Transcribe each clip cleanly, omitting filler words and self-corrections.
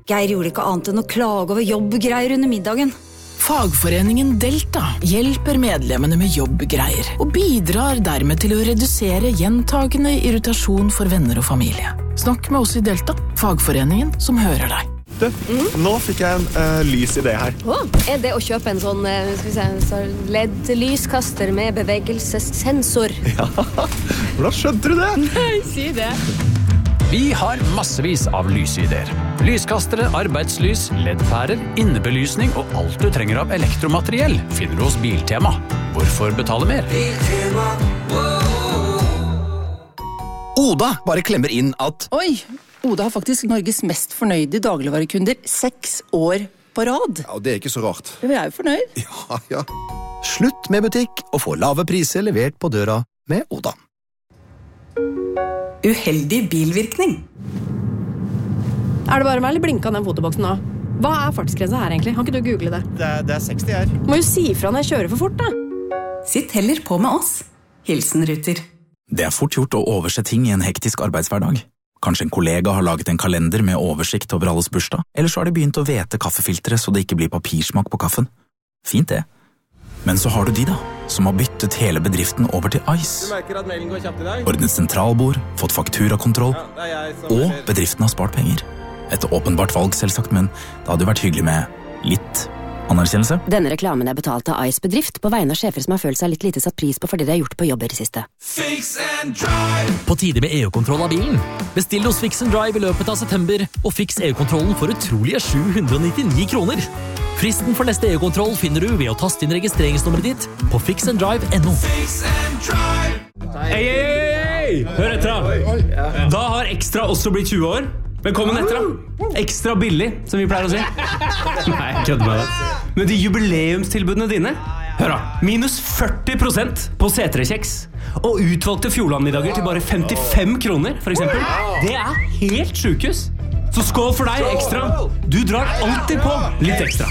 Geir gjorde ikke annet enn å klage over jobbgreier under middagen. Fagforeningen Delta hjelper medlemmene med jobbgreier og bidrar dermed til å redusere gjentagende irritasjon for venner og familie. Snakk med oss i Delta, fagforeningen som hører deg. Nå fikk jeg en lys idé her. Det å kjøpe en sånn LED-lyskaster med bevegelsessensor? Ja, hvordan skjønte du det? Nei, si det. Vi har massevis av lysideer. Lyskastere, arbeidslys, LED-pærer, innebelysning og alt du trenger av elektromateriell finner du hos Biltema. Hvorfor betale mer? Biltema. Oda bare klemmer inn at Oi, Oda har faktisk Norges mest fornøyde dagligvarekunder 6 år på rad. Ja, det ikke så rart. Vi jo fornøyd. Ja. Slutt med butikk og få lave priser levert på døra med Oda. Uheldig bilvirkning. Det bare meg eller blinka den fotoboksen nå? Hva fartsgrensa her egentlig? Kan ikke du google det? Det er 60 her. Må jo si fra når jeg kjører for fort da. Sitt heller på med oss. Hilsen Ruter. Det fort gjort å overse ting i en hektisk arbeidshverdag. Kanskje en kollega har laget en kalender med oversikt over alles bursdag, eller så har de begynt å vete kaffefilteret så det ikke blir papirsmak på kaffen. Fint det. Men så har du de da, som har byttet hele bedriften over til Ice. Du merker at mailen går kjapt i dag? Ordnet sentralbord, fått fakturakontroll, og bedriften har spart penger. Et åpenbart valg selvsagt, men det hadde jo vært hyggelig med litt anerkjennelse. Denne reklamen betalt av Ice bedrift på vegne av sjefer som har følt seg litt lite satt pris på for det de har gjort på jobb i det siste. Fix and Drive! På tide med EU-kontroll av bilen. Bestill hos Fix and Drive i løpet av september, og fiks EU-kontrollen for utrolige 799 kroner. Fristen for neste EU-kontroll finner du ved å taste inn registreringsnummeret ditt på fixanddrive.no. Fix and Drive! Hei! Hør etter da. Da har Ekstra også blitt 20 år. Velkommen etter da. Ekstra billig, som vi pleier å si. Nei, kødder med det. Men de jubileumstilbudene dine, hør da, minus 40% på C3-kjeks, og utvalgte Fjordlandmiddager til bare 55 kroner, for eksempel. Det helt sjukehus. Så skål for deg, Ekstra. Du drar alltid på litt ekstra.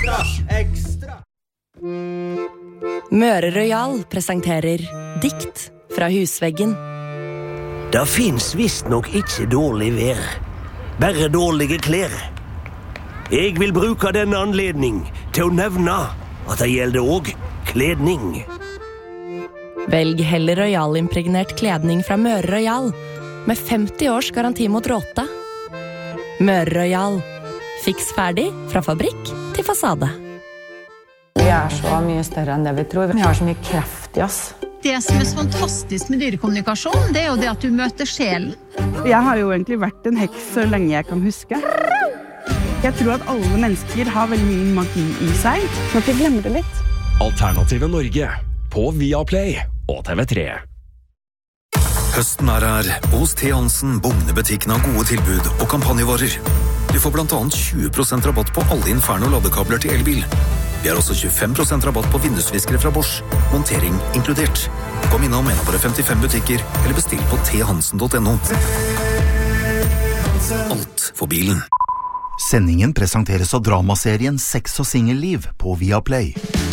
Møre Royal presenterer Dikt fra husveggen. Det finns visst nok ikke dårlig vær, bare dårlige klær. Jeg vil bruke denne anledning til å nevne at det gjelder også kledning. Velg heller Royal-impregnert kledning fra Møre Royal, med 50 års garanti mot råte. Møre Royal. Fiks ferdig fra fabrikk til fasade. Vi så mye større enn det vi tror. Vi har så mye kraft i oss. Det som så fantastisk med dyrekommunikasjon, det jo det at du møter sjelen. Jeg har jo egentlig vært en heks så lenge jeg kan huske. Jeg tror at alle mennesker har veldig mye magi i seg. Så jeg glemmer det litt. Alternative Norge på Viaplay og TV3. Høsten her. Hos T. Hansen, Bugnebutikken har gode tilbud og kampanjevarer. Du får blant annet 20% rabatt på alle Inferno ladekabler til elbil. Vi har også 25% rabatt på vindusviskere fra Bosch. Montering inkludert. Kom innom en av våre 55 butikker, eller bestill på thansen.no. Alt for bilen. Sendingen presenteres av dramaserien Sex og singelliv på Viaplay.